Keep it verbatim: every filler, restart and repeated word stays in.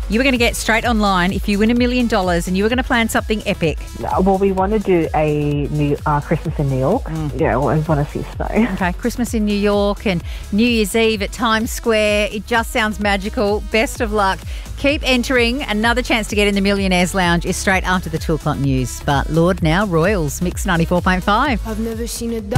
You were going to get straight online if you win a million dollars and you were going to plan something epic. Well, we want to do a new, uh, Christmas in New York. Mm. Yeah, well, I want to see snow. Okay, Christmas in New York and New Year's Eve at Times Square. It just sounds magical. Best of luck. Keep entering. Another chance to get in the Millionaires Lounge is straight after the two o'clock news. But Lord now, Royals, Mix ninety-four point five. I've never seen a